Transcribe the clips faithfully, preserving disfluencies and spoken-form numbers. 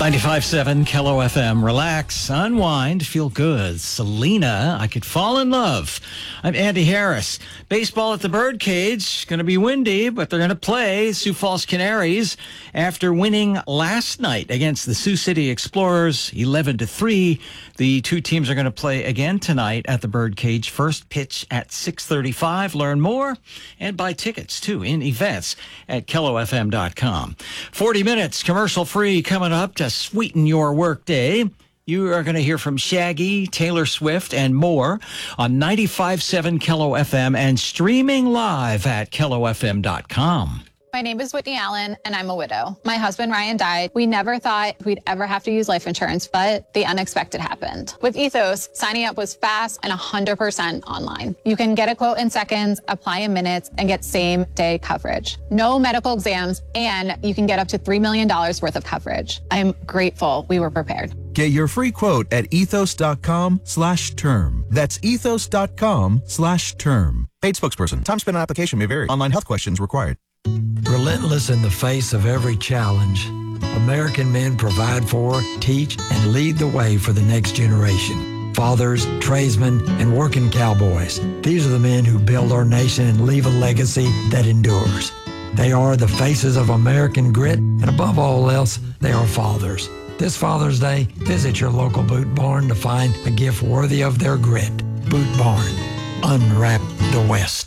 ninety-five point seven K L O F M. Relax, unwind, feel good. Selena, I Could Fall in Love. I'm Andy Harris. Baseball at the Birdcage. Going to be windy, but they're going to play Sioux Falls Canaries after winning last night against the Sioux City Explorers eleven to three. The two teams are going to play again tonight at the Birdcage. First pitch at six thirty-five. Learn more and buy tickets, too, in events at K L O F M dot com. forty minutes commercial-free coming up to sweeten your workday. You are going to hear from Shaggy, Taylor Swift, and more on ninety-five point seven K L O F M and streaming live at K L O F M dot com. My name is Whitney Allen, and I'm a widow. My husband, Ryan, died. We never thought we'd ever have to use life insurance, but the unexpected happened. With Ethos, signing up was fast and one hundred percent online. You can get a quote in seconds, apply in minutes, and get same-day coverage. No medical exams, and you can get up to three million dollars worth of coverage. I'm grateful we were prepared. Get your free quote at ethos.com slash term. That's ethos.com slash term. Paid spokesperson. Time spent on application may vary. Online health questions required. Relentless in the face of every challenge, American men provide for, teach, and lead the way for the next generation. Fathers, tradesmen, and working cowboys. These are the men who build our nation and leave a legacy that endures. They are the faces of American grit, and above all else, they are fathers. This Father's Day, visit your local Boot Barn to find a gift worthy of their grit. Boot Barn. Unwrap the West.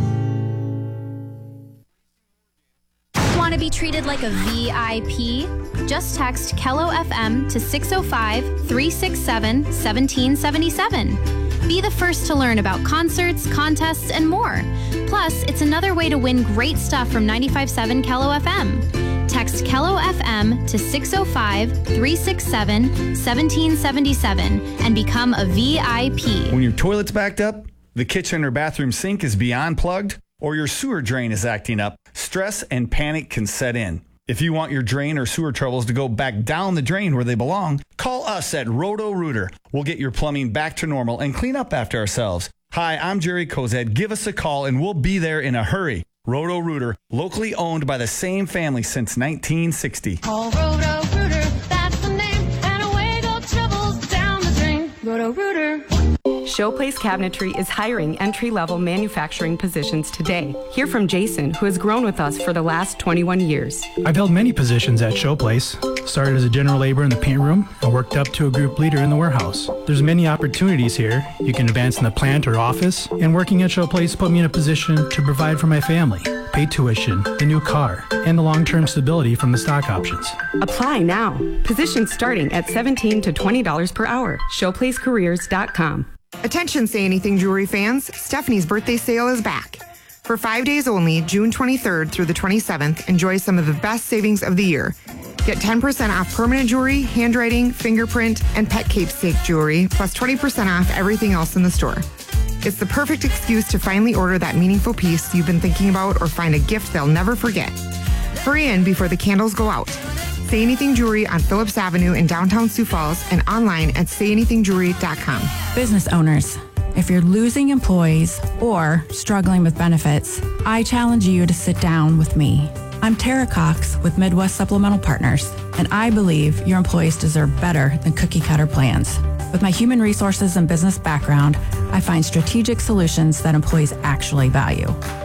Want to be treated like a V I P? Just text K L O F M to six oh five, three six seven, one seven seven seven. Be the first to learn about concerts, contests, and more. Plus, it's another way to win great stuff from ninety-five point seven K L O F M. Text K L O F M to six oh five, three six seven, one seven seven seven and become a V I P. When your toilet's backed up, the kitchen or bathroom sink is beyond plugged, or your sewer drain is acting up, stress and panic can set in. If you want your drain or sewer troubles to go back down the drain where they belong, call us at Roto-Rooter. We'll get your plumbing back to normal and clean up after ourselves. Hi, I'm Jerry Kozad. Give us a call and we'll be there in a hurry. Roto-Rooter, locally owned by the same family since nineteen sixty. Call Roto-Rooter, that's the name, and away go troubles down the drain. Roto-Rooter. Showplace Cabinetry is hiring entry-level manufacturing positions today. Hear from Jason, who has grown with us for the last twenty-one years. I've held many positions at Showplace. Started as a general laborer in the paint room and worked up to a group leader in the warehouse. There's many opportunities here. You can advance in the plant or office, and working at Showplace put me in a position to provide for my family, pay tuition, the new car, and the long-term stability from the stock options. Apply now. Positions starting at seventeen to twenty dollars per hour. showplace careers dot com. Attention Say Anything Jewelry fans, Stephanie's birthday sale is back. For five days only, June twenty-third through the twenty-seventh, enjoy some of the best savings of the year. Get ten percent off permanent jewelry, handwriting, fingerprint, and pet keepsake jewelry, plus twenty percent off everything else in the store. It's the perfect excuse to finally order that meaningful piece you've been thinking about or find a gift they'll never forget. Hurry in before the candles go out. Say Anything Jewelry on Phillips Avenue in downtown Sioux Falls and online at say anything jewelry dot com. Business owners, if you're losing employees or struggling with benefits, I challenge you to sit down with me. I'm Tara Cox with Midwest Supplemental Partners, and I believe your employees deserve better than cookie-cutter plans. With my human resources and business background, I find strategic solutions that employees actually value.